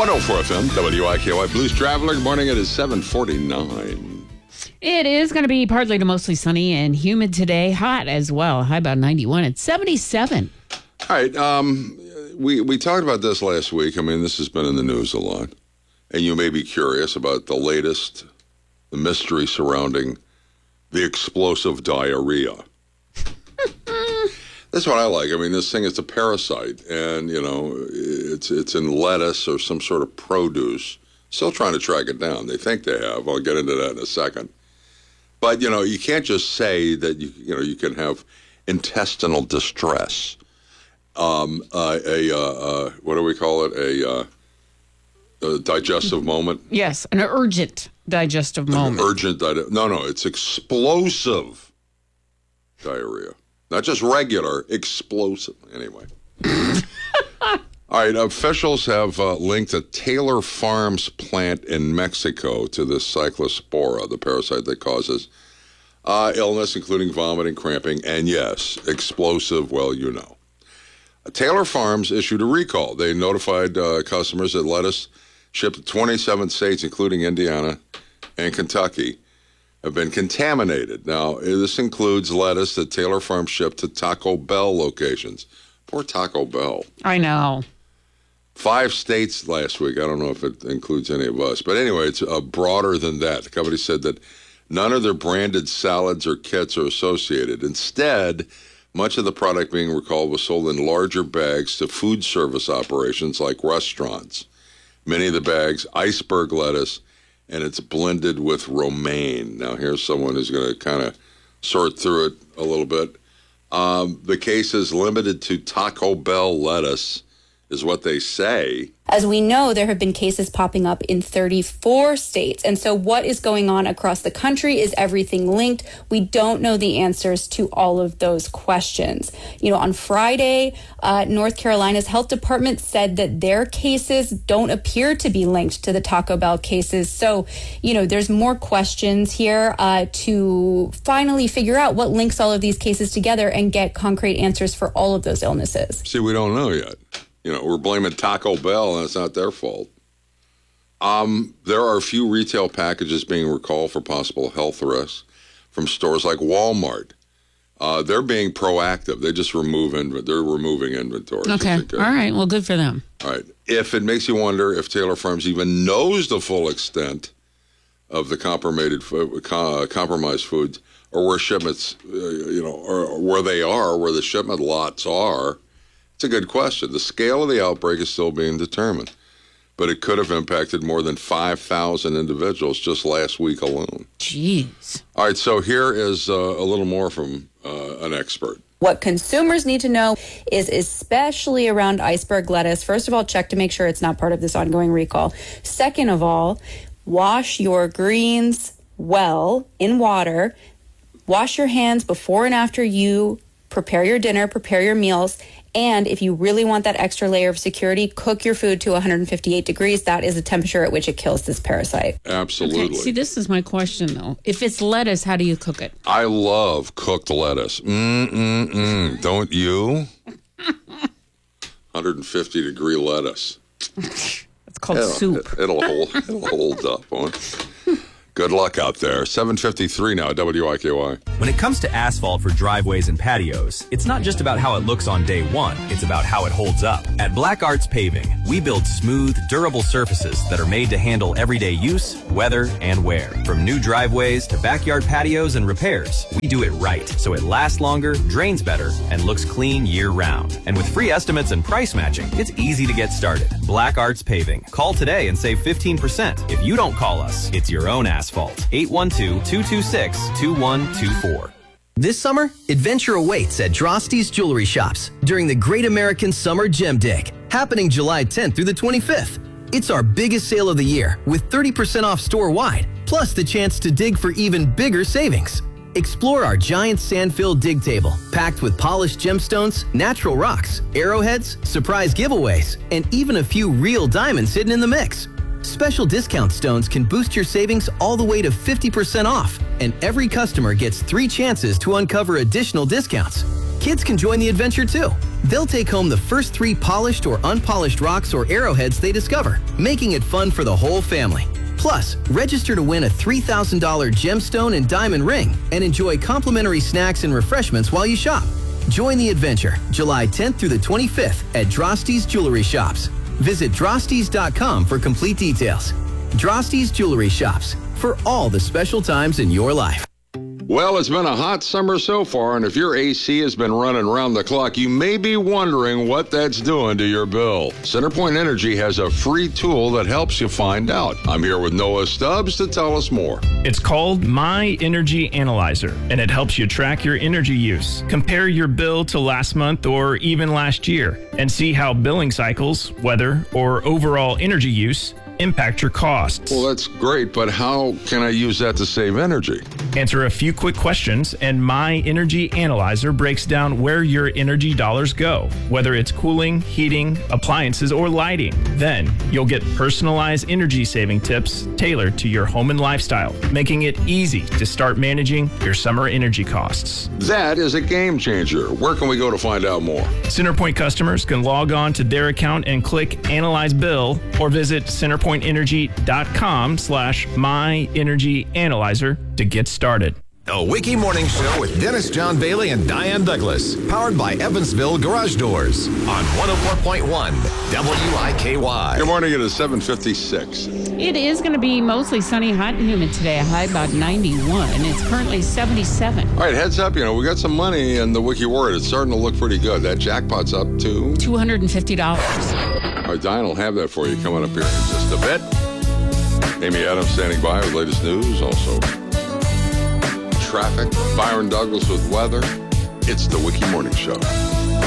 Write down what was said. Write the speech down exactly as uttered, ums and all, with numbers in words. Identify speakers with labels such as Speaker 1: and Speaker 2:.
Speaker 1: one oh four F M, W I K Y Blues Traveler. Good morning. It is seven forty-nine.
Speaker 2: It is going to be partly to mostly sunny and humid today. Hot as well. High about ninety-one. It's seventy-seven.
Speaker 1: All right. Um, we, we talked about this last week. I mean, this has been in the news a lot. And you may be curious about the latest, the mystery surrounding the explosive diarrhea. That's what I like. I mean, this thing is a parasite, and, you know, it's it's in lettuce or some sort of produce. Still trying to track it down. They think they have. I'll get into that in a second. But, you know, you can't just say that, you you know, you can have intestinal distress. Um, uh, a, uh, uh, what do we call it? A, uh, a digestive moment?
Speaker 2: Yes, an urgent digestive moment.
Speaker 1: An urgent digestive. No, no, it's explosive diarrhea. Not just regular, explosive. Anyway. All right, officials have uh, linked a Taylor Farms plant in Mexico to this cyclospora, the parasite that causes uh, illness, including vomiting, cramping, and yes, explosive, well, you know. Uh, Taylor Farms issued a recall. They notified uh, customers that lettuce shipped to twenty-seven states, including Indiana and Kentucky, have been contaminated. Now, this includes lettuce that Taylor Farms shipped to Taco Bell locations. Poor Taco Bell.
Speaker 2: I know.
Speaker 1: Five states last week. I don't know if it includes any of us. But anyway, it's uh, broader than that. The company said that none of their branded salads or kits are associated. Instead, much of the product being recalled was sold in larger bags to food service operations like restaurants. Many of the bags, iceberg lettuce, and it's blended with romaine. Now, here's someone who's going to kind of sort through it a little bit. Um, the case is limited to Taco Bell lettuce, is what they say.
Speaker 3: As we know, there have been cases popping up in thirty-four states. And so what is going on across the country? Is everything linked? We don't know the answers to all of those questions. You know, on Friday, uh, North Carolina's health department said that their cases don't appear to be linked to the Taco Bell cases. So, you know, there's more questions here uh, to finally figure out what links all of these cases together and get concrete answers for all of those illnesses.
Speaker 1: See, we don't know yet. You know, we're blaming Taco Bell, and it's not their fault. Um, there are a few retail packages being recalled for possible health risks from stores like Walmart. Uh, they're being proactive. They just remove inventory. They're removing inventory.
Speaker 2: Okay. All right. Well, good for them.
Speaker 1: All right. If it makes you wonder if Taylor Farms even knows the full extent of the compromised uh, compromised foods, or where shipments, uh, you know, or where they are, where the shipment lots are. It's a good question. The scale of the outbreak is still being determined, but it could have impacted more than five thousand individuals just last week alone.
Speaker 2: Jeez.
Speaker 1: All right, so here is uh, a little more from uh, an expert.
Speaker 3: What consumers need to know is, especially around iceberg lettuce, first of all, check to make sure it's not part of this ongoing recall. Second of all, wash your greens well in water. Wash your hands before and after you prepare your dinner, prepare your meals. And if you really want that extra layer of security, cook your food to one hundred fifty-eight degrees. That is the temperature at which it kills this parasite.
Speaker 1: Absolutely.
Speaker 2: Okay. See, this is my question, though. If it's lettuce, how do you cook it?
Speaker 1: I love cooked lettuce. Mm-mm-mm. Don't you? one hundred fifty degree lettuce.
Speaker 2: It's called
Speaker 1: it'll,
Speaker 2: soup.
Speaker 1: It'll hold, it'll hold up, won't it? Good luck out there. seven fifty-three now, W I K Y.
Speaker 4: When it comes to asphalt for driveways and patios, it's not just about how it looks on day one, it's about how it holds up. At Black Arts Paving, we build smooth, durable surfaces that are made to handle everyday use, weather, and wear. From new driveways to backyard patios and repairs, we do it right so it lasts longer, drains better, and looks clean year-round. And with free estimates and price matching, it's easy to get started. Black Arts Paving. Call today and save fifteen percent. If you don't call us, it's your own asphalt. Asphalt. eight one two, two two six, two one two four.
Speaker 5: This summer, adventure awaits at Drosty's Jewelry Shops during the Great American Summer Gem Dig, happening July tenth through the twenty-fifth. It's our biggest sale of the year with thirty percent off store-wide, plus the chance to dig for even bigger savings. Explore our giant sand-filled dig table, packed with polished gemstones, natural rocks, arrowheads, surprise giveaways, and even a few real diamonds hidden in the mix. Special discount stones can boost your savings all the way to fifty percent off, and every customer gets three chances to uncover additional discounts. Kids can join the adventure too. They'll take home the first three polished or unpolished rocks or arrowheads they discover, making it fun for the whole family. Plus, register to win a three thousand dollars gemstone and diamond ring and enjoy complimentary snacks and refreshments while you shop. Join the adventure July tenth through the twenty-fifth at Drosty's Jewelry Shops. Visit drostys dot com for complete details. Drosty's Jewelry Shops, for all the special times in your life.
Speaker 1: Well, it's been a hot summer so far, and if your A C has been running around the clock, you may be wondering what that's doing to your bill. CenterPoint Energy has a free tool that helps you find out. I'm here with Noah Stubbs to tell us more.
Speaker 6: It's called My Energy Analyzer, and it helps you track your energy use. Compare your bill to last month or even last year, and see how billing cycles, weather, or overall energy use impact your costs.
Speaker 1: Well, that's great, but how can I use that to save energy?
Speaker 6: Answer a few quick questions, and My Energy Analyzer breaks down where your energy dollars go, whether it's cooling, heating, appliances, or lighting. Then, you'll get personalized energy-saving tips tailored to your home and lifestyle, making it easy to start managing your summer energy costs.
Speaker 1: That is a game changer. Where can we go to find out more?
Speaker 6: CenterPoint customers can log on to their account and click Analyze Bill, or visit CenterPoint Energy dot com slash My Energy Analyzer to get started.
Speaker 7: The Wiki Morning Show with Dennis John Bailey and Diane Douglas, powered by Evansville Garage Doors on one oh four point one W I K Y.
Speaker 1: Good morning. It is seven fifty-six.
Speaker 2: It is going to be mostly sunny, hot, and humid today. A high about ninety-one. It's currently seventy-seven.
Speaker 1: All right, heads up. You know, we got some money in the Wiki Word. It's starting to look pretty good. That jackpot's up to
Speaker 2: two hundred fifty dollars.
Speaker 1: All right, Diane will have that for you coming up here in just a bit. Amy Adams standing by with latest news. Also, traffic. Byron Douglas with weather. It's the Wiki Morning Show.